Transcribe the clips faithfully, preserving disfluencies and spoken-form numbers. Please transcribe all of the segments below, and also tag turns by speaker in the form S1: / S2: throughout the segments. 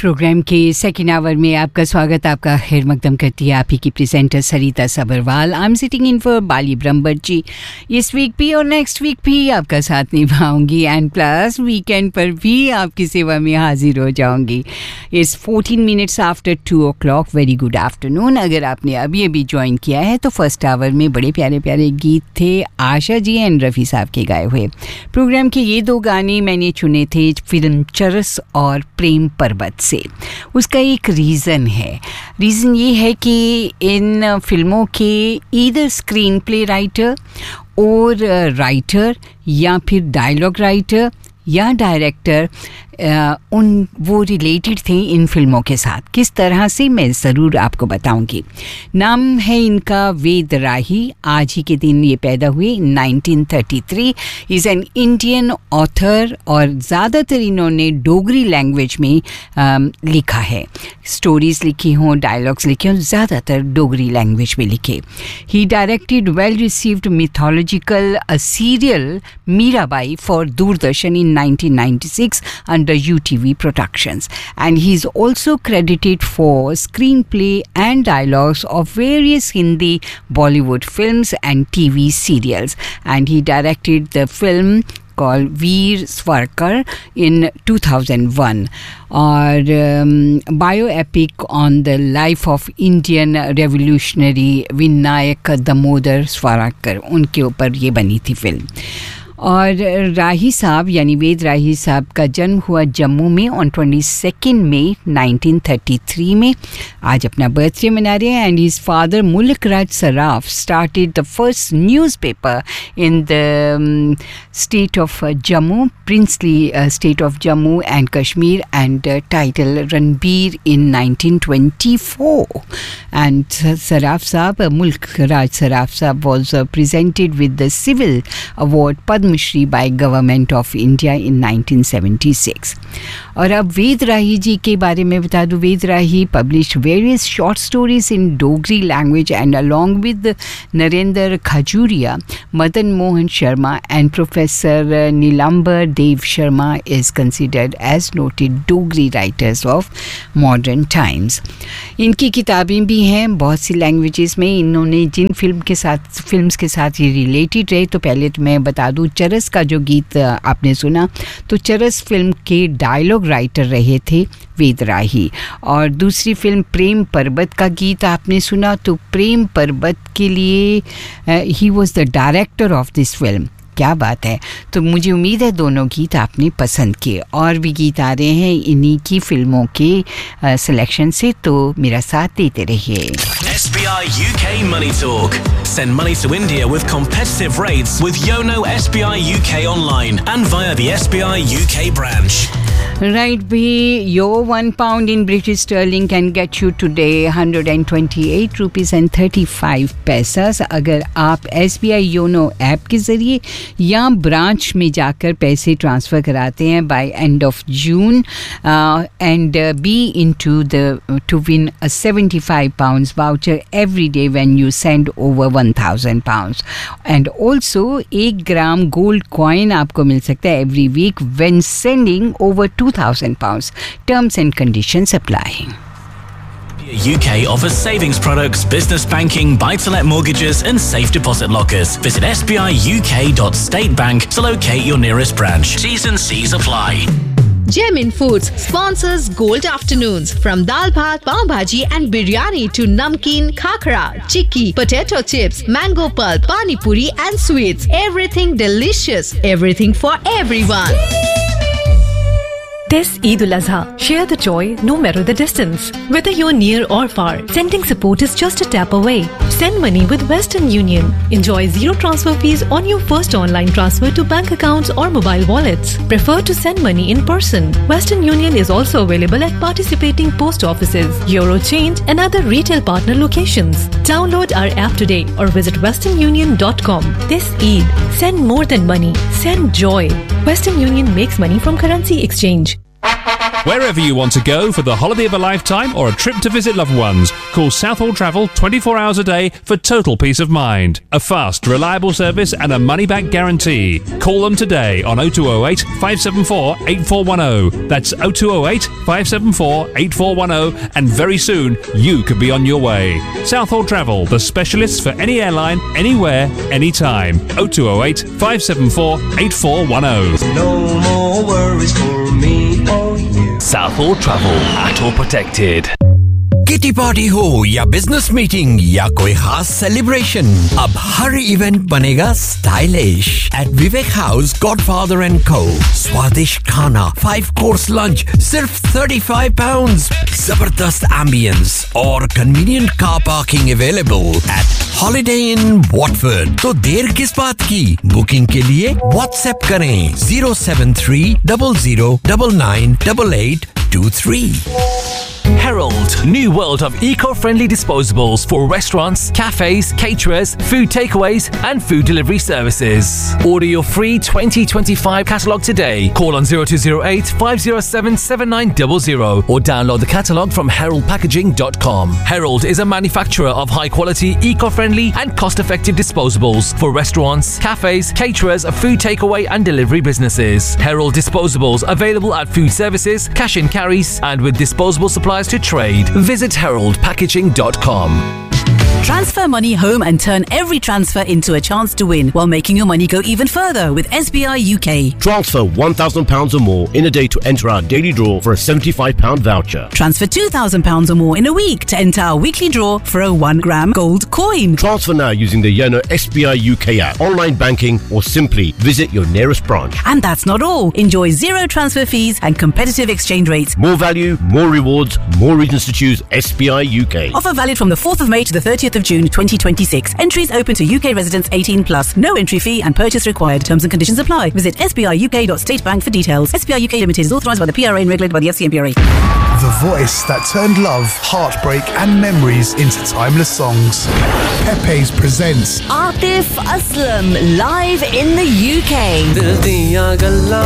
S1: Programme के second hour में आपका स्वागत, आपका खैर मकदम करती है आप ही की presenter Sarita Sabharwal. I am sitting in for बाली ब्रह्मभट्ट जी। इस वीक भी और नेक्स्ट वीक भी आपका साथ निभाऊंगी एंड प्लस वीकेंड पर भी आपकी सेवा में हाजिर हो जाऊंगी। It's fourteen minutes after two O clock. Very good afternoon. अगर आपने अभी अभी ज्वाइन किया है तो फर्स्ट आवर में बड़े प्यारे प्यारे गीत थे आशा जी एंड रफ़ी साहब के गाए हुए। प्रोग्राम के ये दो गाने मैंने चुने थे फिल्म चरस और प्रेम पर्वत से। उसका एक रीज़न है। रीज़न ये है कि इन फिल्मों के ईदर स्क्रीन प्ले राइटर और राइटर या फिर डायलॉग राइटर या डायरेक्टर उन वो रिलेटेड थे इन फिल्मों के साथ। किस तरह से मैं ज़रूर आपको बताऊंगी। नाम है इनका वेद राही। आज ही के दिन ये पैदा हुए nineteen thirty three. Is an Indian author और ज़्यादातर इन्होंने डोगरी लैंग्वेज में आ, लिखा है। स्टोरीज़ लिखी हों, डायलॉग्स लिखे हों, ज़्यादातर डोगरी लैंग्वेज में लिखे। ही directed well received mythological serial Mirabai for Doordarshan in nineteen ninety six under U T V Productions, and he is also credited for screenplay and dialogues of various Hindi Bollywood films and T V serials, and he directed the film called Veer Swarkar in two thousand one, और um, bioepic on the life of Indian revolutionary Vinayak Damodar Swarkar, उनके ऊपर ये बनी थी film. और राही साहब यानी वेद राही साहब का जन्म हुआ जम्मू में on twenty second May nineteen thirty three में। आज अपना बर्थडे मना रहे हैं। एंड हिज फादर मुल्क राज Saraf started the first newspaper in the state of Jammu, princely state of Jammu and Kashmir, and title Ranbir in nineteen twenty four. And Saraf साहब, मुल्क राज सराफ साहब was presented with the civil award Padma Shri by government of India in nineteen seventy six. और अब वेद राही जी के बारे में बता दूं। Ved Rahi published various short stories in Dogri language and along with Narendra Khajuria, Madan Mohan Sharma and professor Nilambar Dev Sharma is considered as noted Dogri writers of modern times. इनकी किताबें भी हैं बहुत सी लैंग्वेजेस में। इन्होंने जिन फिल्म के साथ फिल्म्स के साथ ये रिलेटेड रहे, तो पहले तो मैं बता दूं चरस का जो गीत आपने सुना, तो चरस फिल्म के डायलॉग राइटर रहे थे वेद राही। और दूसरी फिल्म प्रेम पर्वत का गीत आपने सुना, तो प्रेम पर्वत के लिए he was the director of this film. क्या बात है। तो मुझे उम्मीद है दोनों गीत आपने पसंद किए। और भी गीत आ रहे हैं इन्हीं की फिल्मों के सिलेक्शन से, तो मेरा साथ देते रहिए।
S2: S B I U K Money Talk. Send money to India with competitive rates with Yono S B I U K online and via the S B I U K branch.
S1: Right, be your one pound in British sterling can get you today one hundred twenty-eight rupees and thirty-five paisas अगर आप S B I YONO app के ज़रिए या branch में जाकर पैसे transfer कराते हैं by end of June uh, and uh, be into the uh, to win a seventy-five pounds voucher every day when you send over one thousand pounds, and also एक gram gold coin आपको मिल सकता है every week when sending over two thousand pounds. Terms and conditions apply.
S2: U K offers savings products, business banking, buy-to-let mortgages and safe deposit lockers. Visit s b i u k dot state bank to locate your nearest branch. T's and C's apply.
S3: Gemin Foods sponsors Gold Afternoons. From dal bhat, pav bhaji and biryani to namkeen, khakra, chikki, potato chips, mango pulp, pani puri and sweets. Everything delicious. Everything for everyone.
S4: This Eid ul-Azha, share the joy no matter the distance. Whether you're near or far, sending support is just a tap away. Send money with Western Union. Enjoy zero transfer fees on your first online transfer to bank accounts or mobile wallets. Prefer to send money in person. Western Union is also available at participating post offices, Euro Change and other retail partner locations. Download our app today or visit western union dot com. This Eid, send more than money. Send joy. Western Union makes money from currency exchange.
S5: Wherever you want to go for the holiday of a lifetime or a trip to visit loved ones, call Southall Travel twenty-four hours a day for total peace of mind. A fast, reliable service and a money-back guarantee. Call them today on oh two oh eight, five seven four, eight four one oh. That's oh two oh eight, five seven four, eight four one oh, and very soon you could be on your way. Southall Travel, the specialists for any airline, anywhere, anytime. oh two oh eight, five seven four, eight four one oh.
S6: No more worries for me or you.
S2: Southall Travel, at all protected.
S7: Kitty party हो या business meeting या कोई खास celebration, अब हर event बनेगा stylish eight Vivek house godfather and को। स्वादिष्ट खाना, फाइव कोर्स लंच सिर्फ thirty-five pounds, जबरदस्त एम्बियंस और convenient car parking available at holiday in Watford. तो देर किस बात की, बुकिंग के लिए व्हाट्सएप करें zero seven three zero zero nine nine eight eight two three.
S2: Herald, new world of eco-friendly disposables for restaurants, cafes, caterers, food takeaways and food delivery services. Order your free twenty twenty-five catalogue today. Call on zero two zero eight, five zero seven, seven nine zero zero or download the catalogue from herald packaging dot com. Herald is a manufacturer of high-quality, eco-friendly and cost-effective disposables for restaurants, cafes, caterers, food takeaway and delivery businesses. Herald disposables available at food services, cash and carries and with disposable supplies to trade. Visit herald packaging dot com.
S8: Transfer money home and turn every transfer into a chance to win while making your money go even further with S B I U K.
S9: Transfer one thousand pounds or more in a day to enter our daily draw for a seventy-five pound voucher.
S8: Transfer two thousand pounds or more in a week to enter our weekly draw for a one gram gold coin.
S9: Transfer now using the Yono S B I U K app, online banking or simply visit your nearest branch.
S8: And that's not all. Enjoy zero transfer fees and competitive exchange rates.
S9: More value, more rewards, more reasons to choose S B I U K.
S8: Offer valid from the fourth of May to the thirtieth of June twenty twenty-six. Entries open to U K residents eighteen plus. No entry fee and purchase required. Terms and conditions apply. Visit S B I U K dot state bank for details. S B I U K Limited is authorised by the P R A and regulated by the F C M P R A.
S10: The voice that turned love, heartbreak and memories into timeless songs. Pepe's presents
S11: Atif Aslam live in the U K.
S6: Dil diyan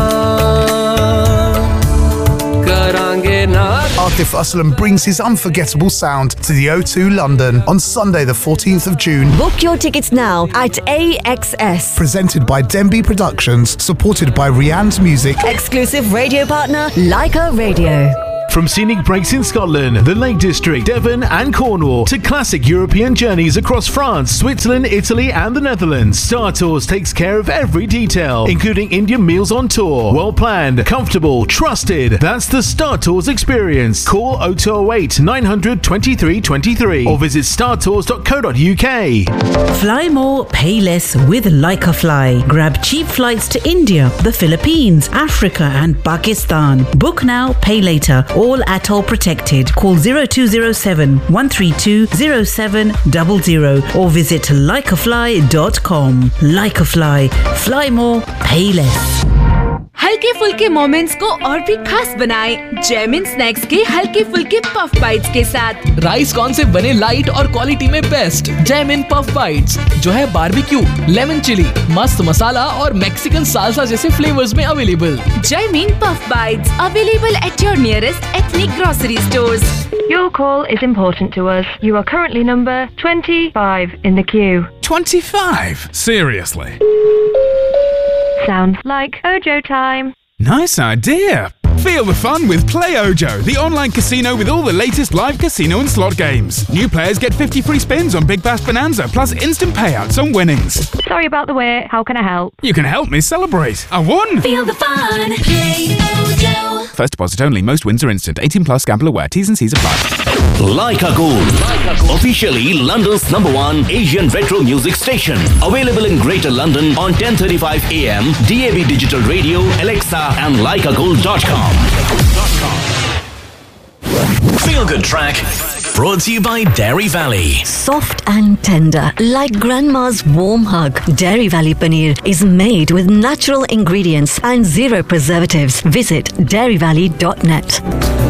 S6: gallan karange na.
S10: Atif Aslam brings his unforgettable sound to the O two London on Sunday the fourteenth of June.
S11: Book your tickets now at A X S.
S10: Presented by Denby Productions, supported by Rianne's Music.
S11: Exclusive radio partner Leica Radio.
S12: From scenic breaks in Scotland, the Lake District, Devon and Cornwall to classic European journeys across France, Switzerland, Italy and the Netherlands, Star Tours takes care of every detail, including Indian meals on tour. Well planned, comfortable, trusted. That's the Star Tours experience. Call oh two oh eight, nine hundred, twenty-three twenty-three or visit star tours dot co dot U K.
S13: Fly more, pay less with Leica Fly. Grab cheap flights to India, the Philippines, Africa and Pakistan. Book now, pay later. All atoll protected. Call zero two zero seven, one three two, zero seven zero zero or visit leica fly dot com. Leica Fly. Fly more, pay less.
S14: हल्के फुल्के moments को और भी खास बनाएं Jaimin snacks के हल्के फुल्के पफ बाइट्स के साथ।
S15: राइस कॉर्न से बने लाइट और क्वालिटी में बेस्ट जैमिन पफ बाइट्स, जो है बारबेक्यू, लेमन चिली, मस्त मसाला और मैक्सिकन सालसा जैसे फ्लेवर्स में available.
S14: Jaimin puff bytes available at your nearest ethnic grocery stores.
S16: Your call is important to us. You are currently number twenty-five in the queue.
S17: twenty-five? Seriously?
S16: Sounds like Ojo time.
S17: Nice idea. Feel the fun with Play Ojo, the online casino with all the latest live casino and slot games. New players get fifty free spins on Big Bash Bonanza, plus instant payouts on winnings.
S16: Sorry about the wait. How can I help?
S17: You can help me celebrate. I won!
S11: Feel the fun. Play Ojo.
S17: First deposit only. Most wins are instant. eighteen plus. Gamble aware. T's and C's apply.
S2: Leica Gold, officially London's number one Asian retro music station. Available in Greater London on ten thirty-five a m, D A B Digital Radio, Alexa and leica gold dot com. Feel Good Track, brought to you by Dairy Valley.
S11: Soft and tender, like grandma's warm hug. Dairy Valley Paneer is made with natural ingredients and zero preservatives. Visit dairy valley dot net.